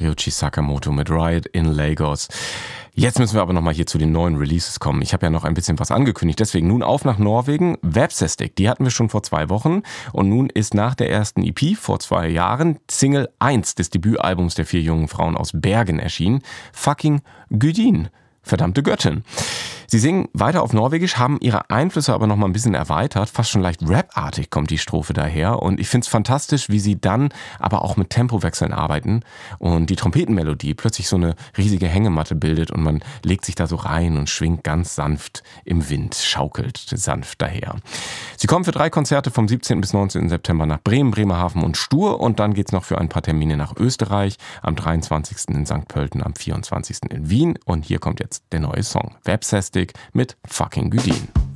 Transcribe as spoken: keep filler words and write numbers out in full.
Ryuichi Sakamoto mit Riot in Lagos. Jetzt müssen wir aber nochmal hier zu den neuen Releases kommen. Ich habe ja noch ein bisschen was angekündigt, deswegen nun auf nach Norwegen. Websestic, die hatten wir schon vor zwei Wochen und nun ist nach der ersten E P vor zwei Jahren Single eins des Debütalbums der vier jungen Frauen aus Bergen erschienen. Fucking Gudin. Verdammte Göttin. Sie singen weiter auf Norwegisch, haben ihre Einflüsse aber noch mal ein bisschen erweitert. Fast schon leicht rapartig kommt die Strophe daher. Und ich finde es fantastisch, wie sie dann aber auch mit Tempowechseln arbeiten und die Trompetenmelodie plötzlich so eine riesige Hängematte bildet und man legt sich da so rein und schwingt ganz sanft im Wind, schaukelt sanft daher. Sie kommen für drei Konzerte vom siebzehnten bis neunzehnten September nach Bremen, Bremerhaven und Stur und dann geht's noch für ein paar Termine nach Österreich, am dreiundzwanzigsten in Sankt Pölten, am vierundzwanzigsten in Wien und hier kommt jetzt der neue Song. Websestic mit Fucking Gudin.